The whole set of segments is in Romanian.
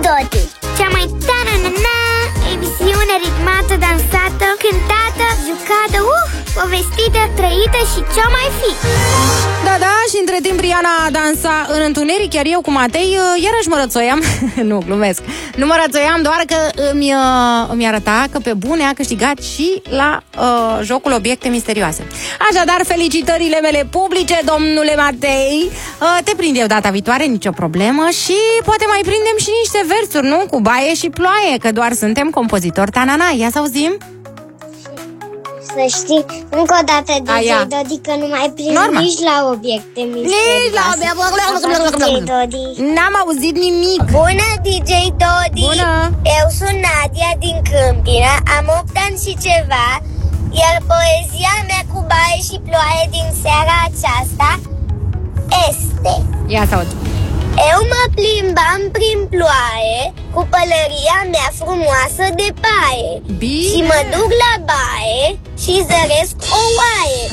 Dodi, cea mai ta-na-na-na emisiune ritmată, dansată, cântată, jucată, povestită, trăită și ce mai fi. Da, și între timp Riana dansa în întuneric, iar eu cu Matei iarăși mă rățoiam. Nu, glumesc. Nu mă rățoiam, doar că îmi arăta că pe bune a câștigat și la jocul Obiecte Misterioase. Așadar, felicitările mele publice, domnule Matei. Te prind eu data viitoare, nicio problemă. Și poate mai prindem și niște versuri, nu? Cu baie și ploaie, că doar suntem compozitori tanana. Ia să auzim. Să știi, încă o dată, DJ Dodi, că nu mai prind nici la Obiecte Misterioase. Dodi. N-am auzit nimic. Bună, DJ Dodi. Bună. Eu sunt Nadia din Câmpina, am 8 ani și ceva, iar poezia mea cu baie și ploaie din seara aceasta este: Ia să aud. Eu mă plimbam prin ploaie cu pălăria mea frumoasă de paie. Bine. Și mă duc la baie și zăresc o oaie.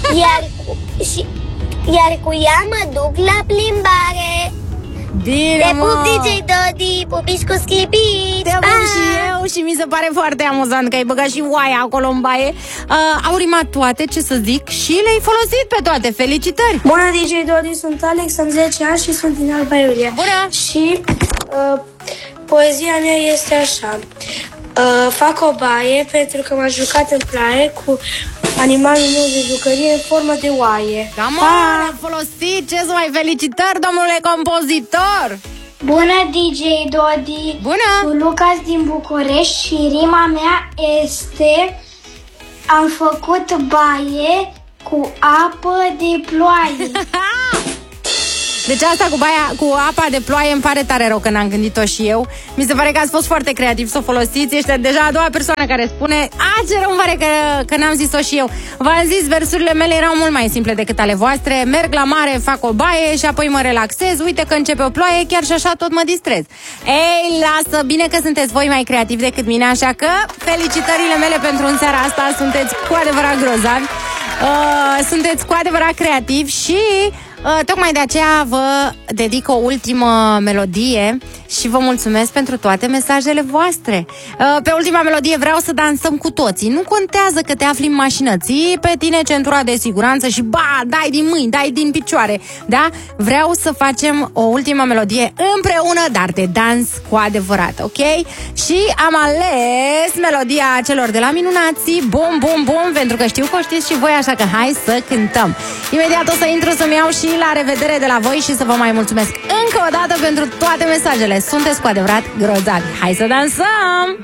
Iar cu ea mă duc la plimbare. Bine, te pup, DJ Dodi, pupici cu schipit. Te pup și eu și mi se pare foarte amuzant că ai băgat și oaia acolo în baie. Au rimat toate, ce să zic, și le-ai folosit pe toate. Felicitări! Bună, DJ Dodi, sunt Alex, am 10 ani și sunt din Alba Iulia. Bună! Și poezia mea este așa: fac o baie pentru că m-am jucat în ploaie cu animalul meu de jucărie în formă de oaie. Am folosit, ce să mai felicitări, domnule compozitor! Bună, DJ Dodi! Bună! Sunt Lucas din București și rima mea este: am făcut baie cu apă de ploaie. Deci asta cu apa de ploaie îmi pare tare rău că n-am gândit-o și eu. Mi se pare că ați fost foarte creativ să o folosiți. Ești deja a doua persoană care spune: ce rău îmi pare că n-am zis-o și eu. V-am zis, versurile mele erau mult mai simple decât ale voastre. Merg la mare, fac o baie și apoi mă relaxez. Uite că începe o ploaie, chiar și așa tot mă distrez. Ei, lasă, bine că sunteți voi mai creativi decât mine, așa că felicitările mele pentru în seara asta. Sunteți cu adevărat grozavi. Sunteți cu adevărat creativi și tocmai de aceea vă dedic o ultimă melodie și vă mulțumesc pentru toate mesajele voastre. Pe ultima melodie vreau să dansăm cu toții. Nu contează că te afli în mașină, ții pe tine centura de siguranță și dai din mâini, dai din picioare. Da? Vreau să facem o ultimă melodie împreună, dar de dans cu adevărat, ok? Și am ales melodia celor de la Minunații, Bum Bum Bum, pentru că știu că o știți și voi, așa că hai să cântăm. Imediat o să intru să-mi iau și la revedere de la voi și să vă mai mulțumesc încă o dată pentru toate mesajele. Sunteți cu adevărat grozavi. Hai să dansăm!